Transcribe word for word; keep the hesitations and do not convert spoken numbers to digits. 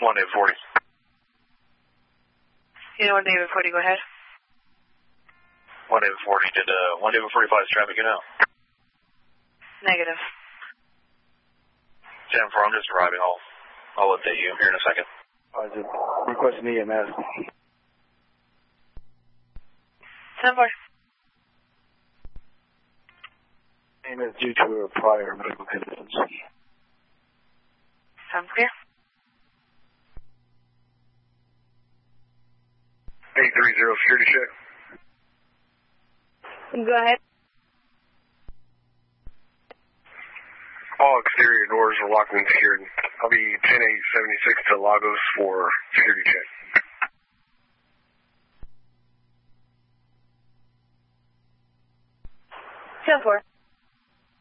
one David forty. You know, one David forty, go ahead. one David forty, did uh, one David forty-five's traffic get out? Negative. ten four, I'm just arriving. I'll, I'll update you here in a second. I was requesting E M S. ten four. Name is due to a prior medical conditions. Sounds clear. eight three zero, security check. Go ahead. All exterior doors are locked and secured. I'll be ten eight seventy-six to Lagos for security check. ten four.